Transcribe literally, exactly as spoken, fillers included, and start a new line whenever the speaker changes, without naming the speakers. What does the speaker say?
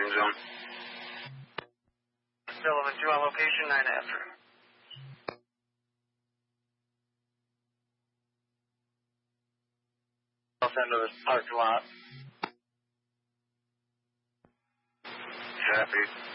landing zone.
Sullivan two on location, nine after. Los Angeles parking lot.
Copy.